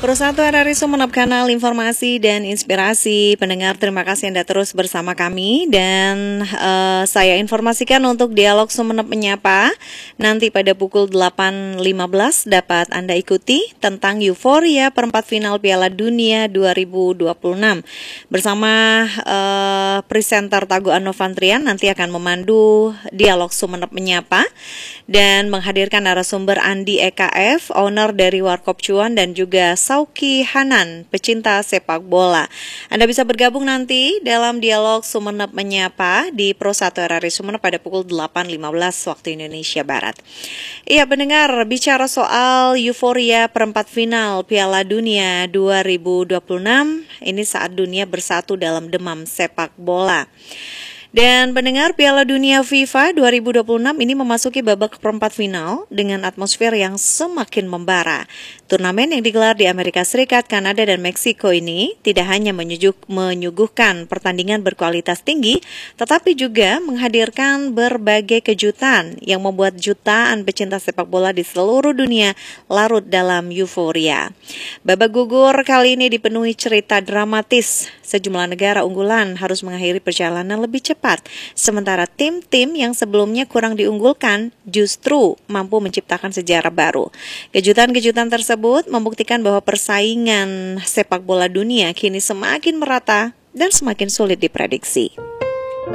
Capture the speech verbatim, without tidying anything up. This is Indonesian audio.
Persatuan R R I Sumeneb, kanal informasi dan inspirasi. Pendengar, terima kasih Anda terus bersama kami. Dan uh, saya informasikan untuk Dialog Sumeneb Menyapa, nanti pada pukul delapan lima belas dapat Anda ikuti tentang euforia perempat final Piala Dunia dua ribu dua puluh enam. Bersama uh, presenter Tagu Anofantrian nanti akan memandu Dialog Sumeneb Menyapa dan menghadirkan narasumber Andi E K F, owner dari Warkop Cuan, dan juga Sauki Hanan, pecinta sepak bola. Anda bisa bergabung nanti dalam Dialog Sumeneb Menyapa di Pro satu R R I Sumeneb pada pukul delapan lima belas waktu Indonesia Barat. Iya pendengar, bicara soal euforia perempat final Piala Dunia dua ribu dua puluh enam, ini saat dunia bersatu dalam demam sepak bola. Dan pendengar, Piala Dunia FIFA dua ribu dua puluh enam ini memasuki babak perempat final dengan atmosfer yang semakin membara. Turnamen yang digelar di Amerika Serikat, Kanada, dan Meksiko ini tidak hanya menyuguh, menyuguhkan pertandingan berkualitas tinggi, tetapi juga menghadirkan berbagai kejutan yang membuat jutaan pecinta sepak bola di seluruh dunia larut dalam euforia. Babak gugur kali ini dipenuhi cerita dramatis. Sejumlah negara unggulan harus mengakhiri perjalanan lebih cepat, sementara tim-tim yang sebelumnya kurang diunggulkan justru mampu menciptakan sejarah baru. Kejutan-kejutan tersebut membuktikan bahwa persaingan sepak bola dunia kini semakin merata dan semakin sulit diprediksi.